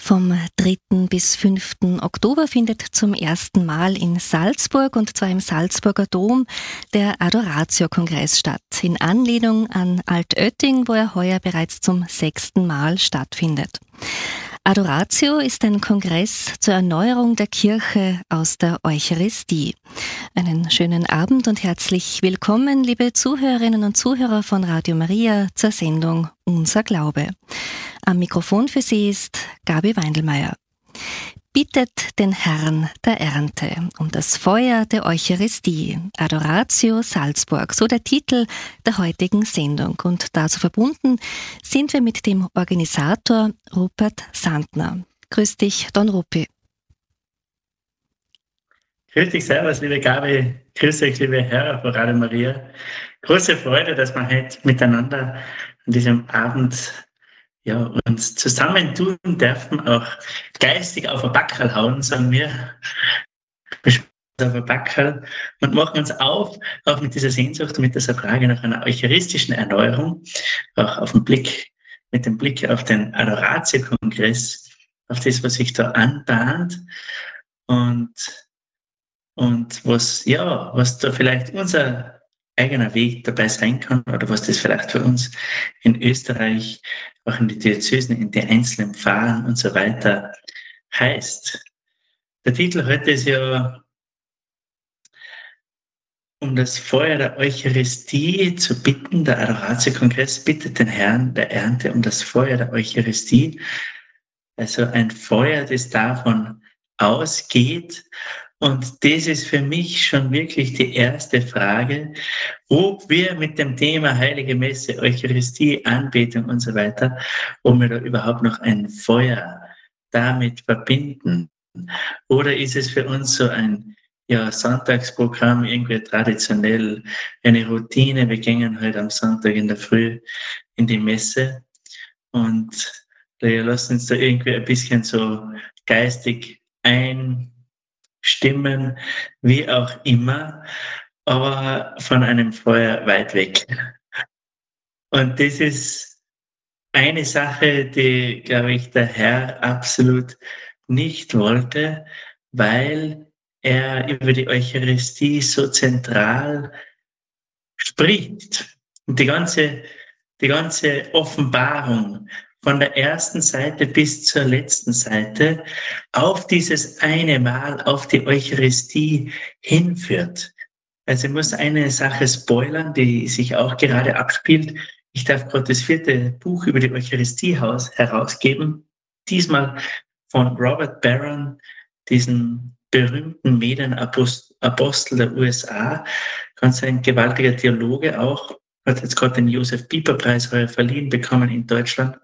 Vom 3. bis 5. Oktober findet zum ersten Mal in Salzburg, und zwar im Salzburger Dom, der Adoratio-Kongress statt, in Anlehnung an Altötting, wo er heuer bereits zum 6. Mal stattfindet. Adoratio ist ein Kongress zur Erneuerung der Kirche aus der Eucharistie. Einen schönen Abend und herzlich willkommen, liebe Zuhörerinnen und Zuhörer von Radio Maria, zur Sendung Unser Glaube. Am Mikrofon für Sie ist Gabi Weindelmeier. Bittet den Herrn der Ernte um das Feuer der Eucharistie, Adoratio Salzburg, so der Titel der heutigen Sendung. Und dazu verbunden sind wir mit dem Organisator Rupert Sandner. Grüß dich, Don Rupi. Grüß dich, servus, liebe Gabi. Grüß euch, liebe Hörer von Radio Maria. Große Freude, dass wir heute miteinander an diesem Abend uns zusammentun dürfen, auch geistig auf ein Backerl hauen, sagen wir. Auf ein Backerl und machen uns auf, auch mit dieser Sehnsucht und mit dieser Frage nach einer eucharistischen Erneuerung, auch mit dem Blick auf den Adoratio-Kongress, auf das, was sich da anbahnt und was da vielleicht unser eigener Weg dabei sein kann oder was das vielleicht für uns in Österreich, auch in die Diözesen, in die einzelnen Pfarren und so weiter heißt. Der Titel heute ist ja um das Feuer der Eucharistie zu bitten. Der Adoratio-Kongress bittet den Herrn der Ernte um das Feuer der Eucharistie. Also ein Feuer, das davon ausgeht. Und das ist für mich schon wirklich die erste Frage, ob wir mit dem Thema Heilige Messe, Eucharistie, Anbetung und so weiter, ob wir da überhaupt noch ein Feuer damit verbinden. Oder ist es für uns so ein Sonntagsprogramm, irgendwie traditionell, eine Routine, wir gehen halt am Sonntag in der Früh in die Messe und wir lassen uns da irgendwie ein bisschen so geistig einstimmen, wie auch immer, aber von einem Feuer weit weg. Und das ist eine Sache, die, glaube ich, der Herr absolut nicht wollte, weil er über die Eucharistie so zentral spricht. Und die ganze Offenbarung von der ersten Seite bis zur letzten Seite auf dieses eine Mal, auf die Eucharistie hinführt. Also ich muss eine Sache spoilern, die sich auch gerade abspielt. Ich darf gerade das 4. Buch über die Eucharistie herausgeben. Diesmal von Robert Barron, diesen berühmten Medienapostel der USA. Ganz ein gewaltiger Theologe auch. Hat jetzt gerade den Josef-Pieper-Preis verliehen bekommen in Deutschland.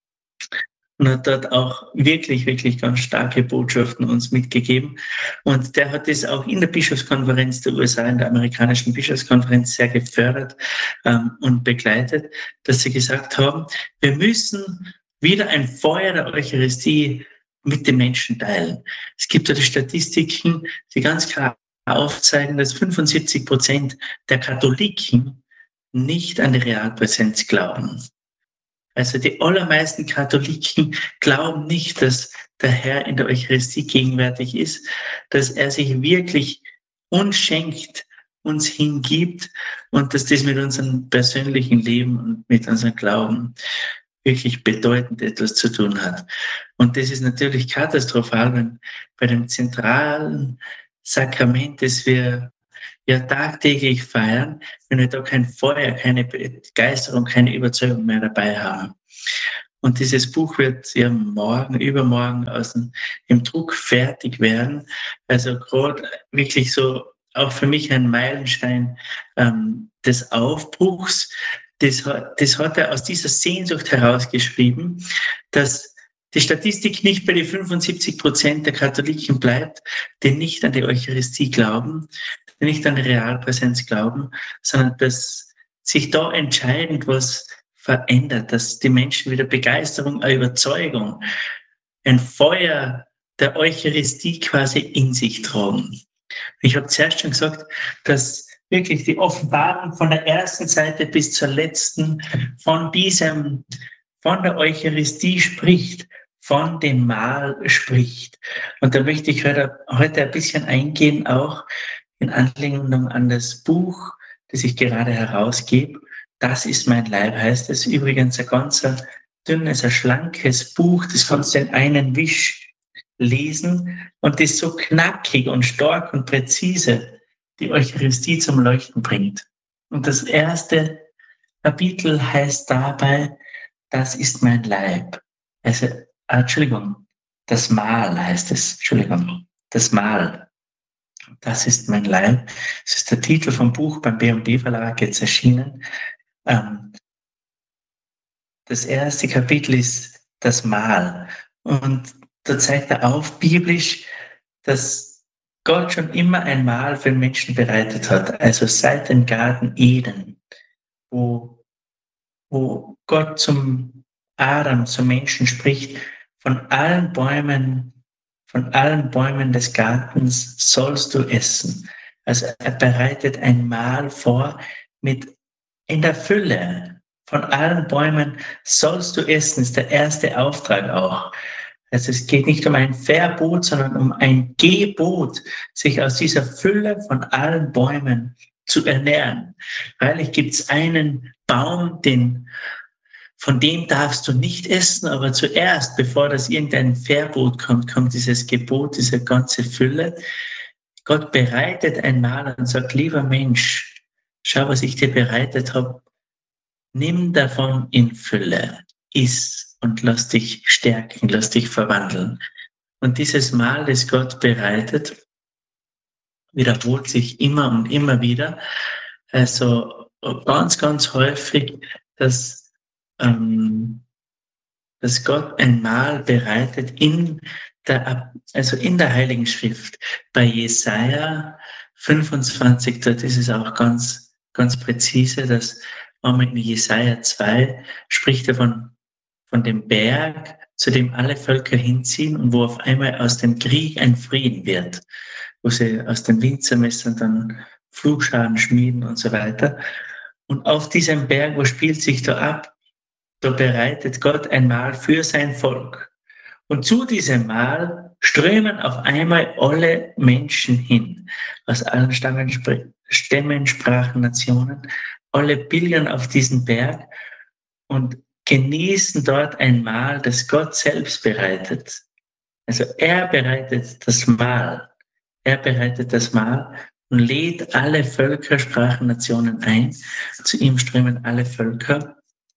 Und hat dort auch wirklich, wirklich ganz starke Botschaften uns mitgegeben. Und der hat das auch in der Bischofskonferenz der USA, in der amerikanischen Bischofskonferenz sehr gefördert und begleitet, dass sie gesagt haben, wir müssen wieder ein Feuer der Eucharistie mit den Menschen teilen. Es gibt ja die Statistiken, die ganz klar aufzeigen, dass 75% der Katholiken nicht an die Realpräsenz glauben. Also die allermeisten Katholiken glauben nicht, dass der Herr in der Eucharistie gegenwärtig ist, dass er sich wirklich uns schenkt, uns hingibt und dass das mit unserem persönlichen Leben und mit unserem Glauben wirklich bedeutend etwas zu tun hat. Und das ist natürlich katastrophal, wenn bei dem zentralen Sakrament, das wir tagtäglich feiern, wenn wir da kein Feuer, keine Begeisterung, keine Überzeugung mehr dabei haben. Und dieses Buch wird übermorgen im Druck fertig werden. Also gerade wirklich so auch für mich ein Meilenstein des Aufbruchs. Das hat er aus dieser Sehnsucht herausgeschrieben, dass die Statistik nicht bei den 75% der Katholiken bleibt, die nicht an die Eucharistie glauben, die nicht an die Realpräsenz glauben, sondern dass sich da entscheidend was verändert, dass die Menschen wieder Begeisterung, eine Überzeugung, ein Feuer der Eucharistie quasi in sich tragen. Ich habe zuerst schon gesagt, dass wirklich die Offenbarung von der ersten Seite bis zur letzten von der Eucharistie spricht, von dem Mahl spricht. Und da möchte ich heute ein bisschen eingehen, auch in Anlehnung an das Buch, das ich gerade herausgebe. Das ist mein Leib, heißt es. Übrigens ein ganz dünnes, ein schlankes Buch, das kannst du in einen Wisch lesen und das ist so knackig und stark und präzise die Eucharistie zum Leuchten bringt. Und das erste Kapitel heißt dabei, das ist mein Leib. Also, Entschuldigung, das Mahl heißt es. Entschuldigung, das Mahl. Das ist mein Leib. Das ist der Titel vom Buch beim B&B Verlag jetzt erschienen. Das erste Kapitel ist das Mahl. Und da zeigt er auf, biblisch, dass Gott schon immer ein Mahl für den Menschen bereitet hat. Also seit dem Garten Eden, wo Gott zum Adam, zum Menschen spricht, von allen Bäumen des Gartens sollst du essen. Also er bereitet ein Mahl vor in der Fülle. Von allen Bäumen sollst du essen, ist der erste Auftrag auch. Also es geht nicht um ein Verbot, sondern um ein Gebot, sich aus dieser Fülle von allen Bäumen zu ernähren. Freilich gibt es einen Baum, von dem darfst du nicht essen, aber zuerst, bevor das irgendein Verbot kommt dieses Gebot, diese ganze Fülle. Gott bereitet ein Mahl und sagt, lieber Mensch, schau, was ich dir bereitet habe, nimm davon in Fülle, iss und lass dich stärken, lass dich verwandeln. Und dieses Mahl, das Gott bereitet, wiederholt sich immer und immer wieder. Also ganz, ganz häufig, dass Gott ein Mahl bereitet in der Heiligen Schrift. Bei Jesaja 25, dort ist es auch ganz, ganz präzise, dass einmal in Jesaja 2 spricht er von dem Berg, zu dem alle Völker hinziehen und wo auf einmal aus dem Krieg ein Frieden wird, wo sie aus den Winzermessern dann Pflugscharen schmieden und so weiter. Und auf diesem Berg, wo spielt sich da ab? Da bereitet Gott ein Mahl für sein Volk. Und zu diesem Mahl strömen auf einmal alle Menschen hin, aus allen Stämmen, Sprachen, Nationen. Alle pilgern auf diesen Berg und genießen dort ein Mahl, das Gott selbst bereitet. Also er bereitet das Mahl. Er bereitet das Mahl und lädt alle Völker, Sprachen, Nationen ein. Zu ihm strömen alle Völker.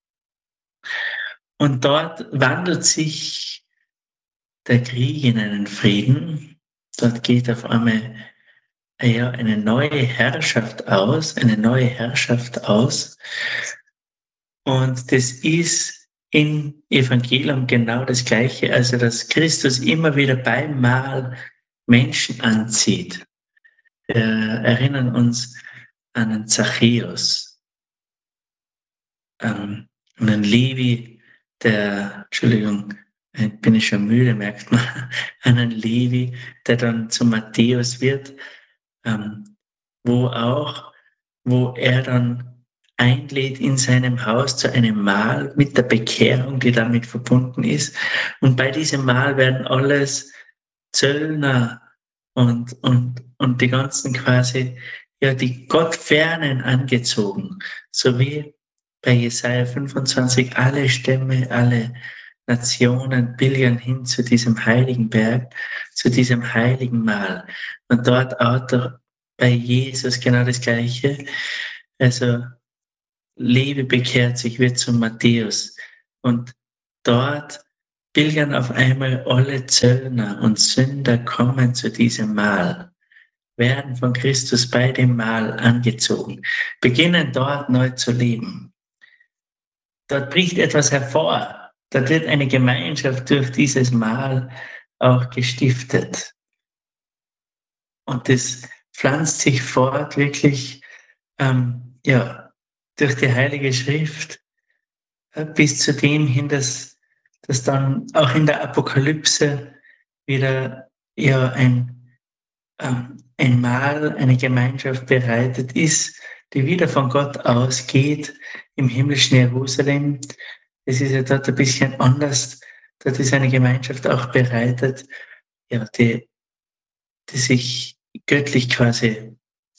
Und dort wandelt sich der Krieg in einen Frieden. Dort geht auf einmal eine neue Herrschaft aus. Und das ist im Evangelium genau das Gleiche. Also, dass Christus immer wieder beim Mahl Menschen anzieht. Wir erinnern uns an einen Zachäus, an einen Levi, bin ich schon müde, merkt man, einen Levi, der dann zu Matthäus wird, wo er dann einlädt in seinem Haus zu einem Mahl mit der Bekehrung, die damit verbunden ist. Und bei diesem Mahl werden alles Zöllner und die ganzen quasi, die Gottfernen angezogen, so wie bei Jesaja 25 alle Stämme, alle Nationen pilgern hin zu diesem heiligen Berg, zu diesem heiligen Mahl. Und dort auch bei Jesus genau das Gleiche. Also Levi bekehrt sich, wird zum Matthäus. Und dort pilgern auf einmal alle Zöllner und Sünder, kommen zu diesem Mahl, werden von Christus bei dem Mahl angezogen, beginnen dort neu zu leben. Dort bricht etwas hervor. Dort wird eine Gemeinschaft durch dieses Mahl auch gestiftet. Und das pflanzt sich fort wirklich durch die Heilige Schrift bis zu dem hin, dass dann auch in der Apokalypse wieder ein Mahl, eine Gemeinschaft bereitet ist, die wieder von Gott ausgeht im himmlischen Jerusalem. Es ist ja dort ein bisschen anders dort ist eine Gemeinschaft auch bereitet, ja, die sich göttlich quasi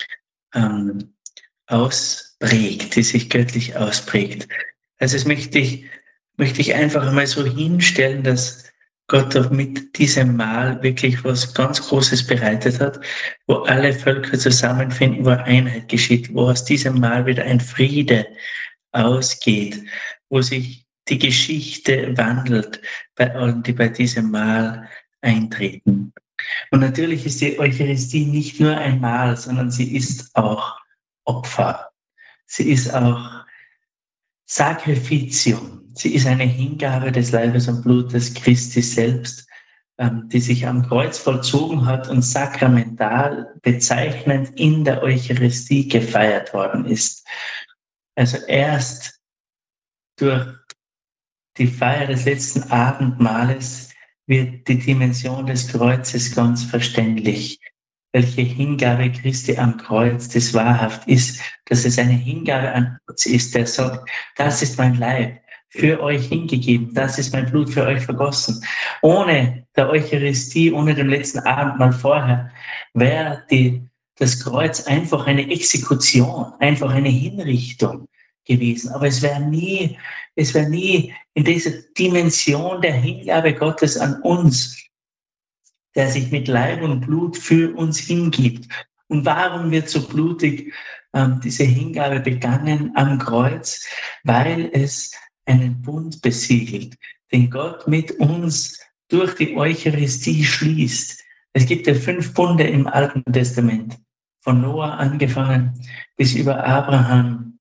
ausprägt, die sich göttlich ausprägt. Also das möchte ich einfach einmal so hinstellen, dass Gott mit diesem Mahl wirklich was ganz Großes bereitet hat, wo alle Völker zusammenfinden, wo Einheit geschieht, wo aus diesem Mahl wieder ein Friede ausgeht, wo sich die Geschichte wandelt bei allen, die bei diesem Mahl eintreten. Und natürlich ist die Eucharistie nicht nur ein Mahl, sondern sie ist auch Opfer. Sie ist auch Sacrificium. Sie ist eine Hingabe des Leibes und Blutes Christi selbst, die sich am Kreuz vollzogen hat und sakramental bezeichnend in der Eucharistie gefeiert worden ist. Also erst durch die Feier des letzten Abendmahles wird die Dimension des Kreuzes ganz verständlich. Welche Hingabe Christi am Kreuz das wahrhaft ist, dass es eine Hingabe an uns ist, der sagt, das ist mein Leib, für euch hingegeben, das ist mein Blut für euch vergossen. Ohne der Eucharistie, ohne dem letzten Abendmahl vorher, wäre das Kreuz einfach eine Exekution, einfach eine Hinrichtung gewesen. Aber es wäre nie in dieser Dimension der Hingabe Gottes an uns, der sich mit Leib und Blut für uns hingibt. Und warum wird so blutig diese Hingabe begangen am Kreuz? Weil es einen Bund besiegelt, den Gott mit uns durch die Eucharistie schließt. Es gibt ja 5 Bunde im Alten Testament, von Noah angefangen bis über Abraham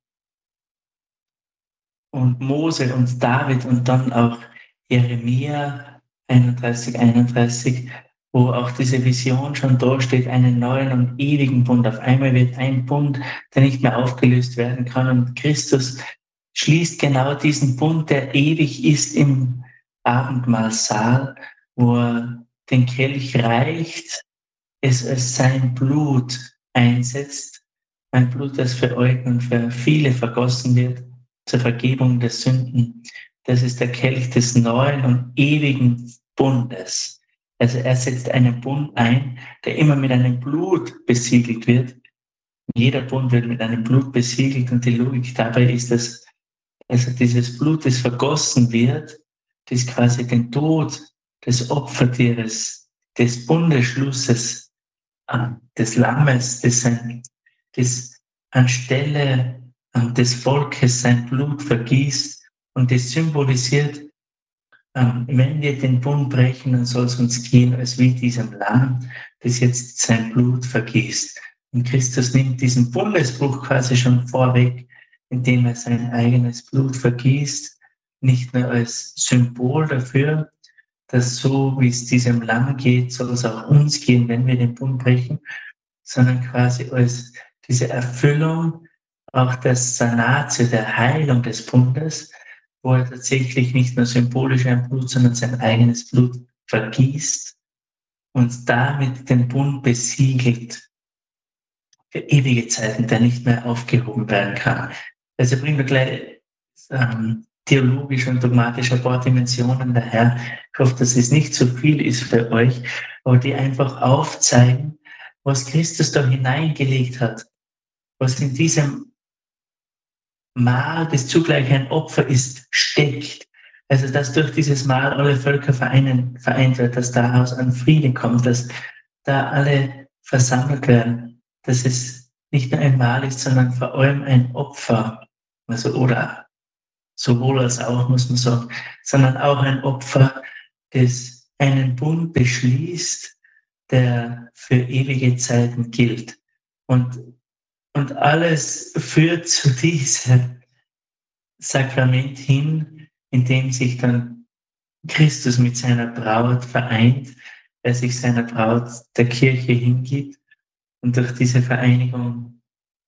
und Mose und David und dann auch Jeremia 31, wo auch diese Vision schon da steht, einen neuen und ewigen Bund. Auf einmal wird ein Bund, der nicht mehr aufgelöst werden kann. Und Christus schließt genau diesen Bund, der ewig ist im Abendmahlsaal, wo er den Kelch reicht, es als sein Blut einsetzt, ein Blut, das für euch und für viele vergossen wird, zur Vergebung der Sünden. Das ist der Kelch des neuen und ewigen Bundes. Also er setzt einen Bund ein, der immer mit einem Blut besiegelt wird. Jeder Bund wird mit einem Blut besiegelt und die Logik dabei ist, dass also dieses Blut, das vergossen wird, das quasi den Tod des Opfertieres, des Bundesschlusses, des Lammes, das anstelle des Volkes sein Blut vergießt und das symbolisiert, wenn wir den Bund brechen, dann soll es uns gehen, als wie diesem Lamm, das jetzt sein Blut vergießt. Und Christus nimmt diesen Bundesbruch quasi schon vorweg, indem er sein eigenes Blut vergießt, nicht nur als Symbol dafür, dass so, wie es diesem Lamm geht, soll es auch uns gehen, wenn wir den Bund brechen, sondern quasi als diese Erfüllung auch der Sanatio, der Heilung des Bundes, wo er tatsächlich nicht nur symbolisch ein Blut, sondern sein eigenes Blut vergießt und damit den Bund besiegelt für ewige Zeiten, der nicht mehr aufgehoben werden kann. Also bringen wir gleich theologisch und dogmatisch ein paar Dimensionen daher. Ich hoffe, dass es nicht zu viel ist für euch, aber die einfach aufzeigen, was Christus da hineingelegt hat, was in diesem Mahl, das zugleich ein Opfer ist, steckt. Also dass durch dieses Mahl alle Völker vereint wird, dass daraus ein Friede kommt, dass da alle versammelt werden, dass es nicht nur ein Mahl ist, sondern vor allem ein Opfer, also oder sowohl als auch, muss man sagen, sondern auch ein Opfer, das einen Bund beschließt, der für ewige Zeiten gilt. Und alles führt zu diesem Sakrament hin, in dem sich dann Christus mit seiner Braut vereint, der sich seiner Braut der Kirche hingibt. Und durch diese Vereinigung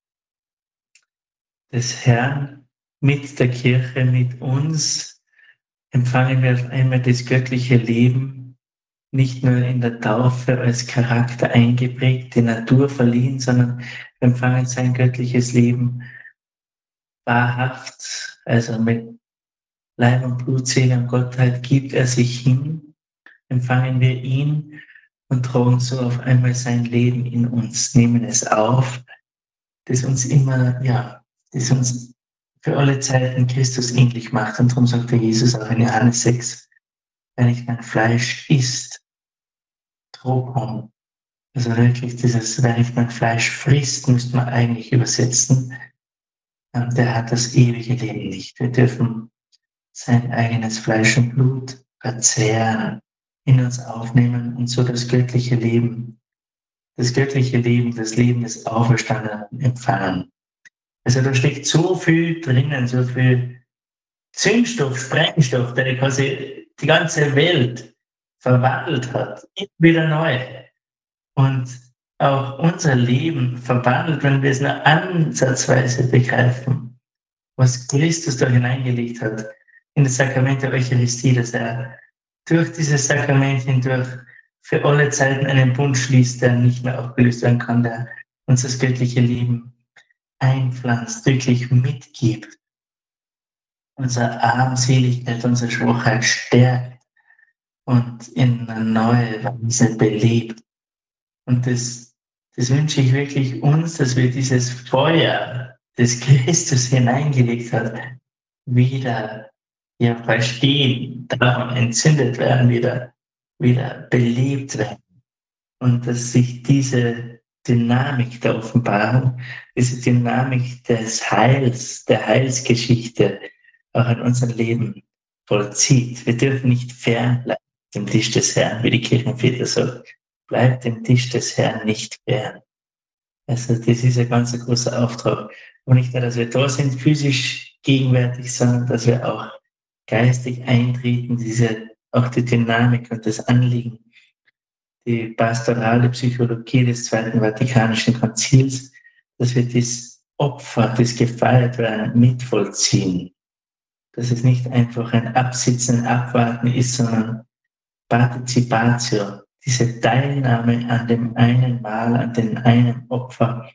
des Herrn mit der Kirche, mit uns, empfangen wir auf einmal das göttliche Leben, nicht nur in der Taufe als Charakter eingeprägt, die Natur verliehen, sondern wir empfangen sein göttliches Leben wahrhaft, also mit Leib und Blut, Seele und Gottheit gibt er sich hin, empfangen wir ihn und tragen so auf einmal sein Leben in uns, nehmen es auf, das uns immer, das uns für alle Zeiten Christus ähnlich macht. Und darum sagt der Jesus auch in Johannes 6, wer nicht mein Fleisch isst, Trophon, also wirklich dieses, wer nicht mein Fleisch frisst, müsste man eigentlich übersetzen, der hat das ewige Leben nicht. Wir dürfen sein eigenes Fleisch und Blut verzehren, in uns aufnehmen und so das göttliche Leben, das Leben des Auferstandenen empfangen. Also da steckt so viel drinnen, so viel Zündstoff, Sprengstoff, der quasi die ganze Welt verwandelt hat, immer wieder neu. Und auch unser Leben verwandelt, wenn wir es nur ansatzweise begreifen, was Christus da hineingelegt hat in das Sakrament der Eucharistie, dass er durch dieses Sakrament hindurch für alle Zeiten einen Bund schließt, der nicht mehr aufgelöst werden kann, der uns das göttliche Leben einpflanzt, wirklich mitgibt, unsere Armseligkeit, unsere Schwachheit stärkt und in eine neue Weise belebt. Und das wünsche ich wirklich uns, dass wir dieses Feuer, das Christus hineingelegt hat, wieder verstehen, davon entzündet werden, wieder belebt werden. Und dass sich diese Dynamik der Offenbarung, diese Dynamik des Heils, der Heilsgeschichte auch in unserem Leben vollzieht. Wir dürfen nicht fernbleiben dem Tisch des Herrn, wie die Kirchenväter sagen. Bleibt dem Tisch des Herrn nicht fern. Also das ist ein ganz großer Auftrag. Und nicht nur, dass wir da sind, physisch gegenwärtig, sondern dass wir auch geistig eintreten, auch die Dynamik und das Anliegen, die pastorale Psychologie des Zweiten Vatikanischen Konzils, dass wir das Opfer, das gefeiert werden, mitvollziehen. Dass es nicht einfach ein Absitzen, ein Abwarten ist, sondern Partizipatio, diese Teilnahme an dem einen Mahl, an dem einen Opfer,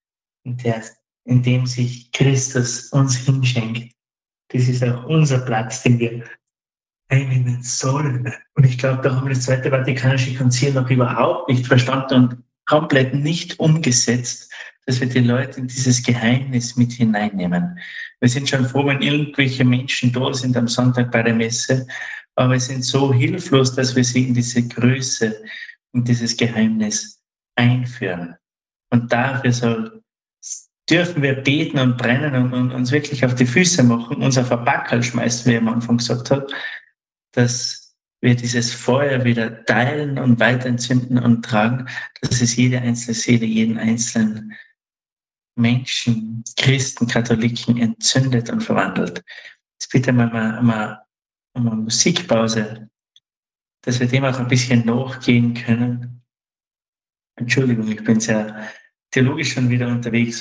in dem sich Christus uns hinschenkt. Das ist auch unser Platz, den wir einnehmen sollen. Und ich glaube, da haben wir das Zweite Vatikanische Konzil noch überhaupt nicht verstanden und komplett nicht umgesetzt, dass wir die Leute in dieses Geheimnis mit hineinnehmen. Wir sind schon froh, wenn irgendwelche Menschen da sind am Sonntag bei der Messe, aber wir sind so hilflos, dass wir sie in diese Größe, in dieses Geheimnis einführen. Und dafür dürfen wir beten und brennen und uns wirklich auf die Füße machen, uns auf ein Backerl schmeißen, wie er am Anfang gesagt hat, dass wir dieses Feuer wieder teilen und weiter entzünden und tragen, dass es jede einzelne Seele, jeden einzelnen Menschen, Christen, Katholiken entzündet und verwandelt. Jetzt bitte mal eine Musikpause, dass wir dem auch ein bisschen nachgehen können. Entschuldigung, ich bin sehr theologisch schon wieder unterwegs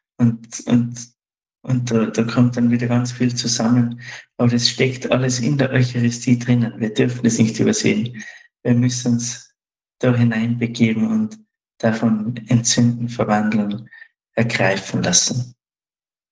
und da kommt dann wieder ganz viel zusammen. Aber das steckt alles in der Eucharistie drinnen. Wir dürfen das nicht übersehen. Wir müssen uns da hineinbegeben und davon entzünden, verwandeln, ergreifen lassen.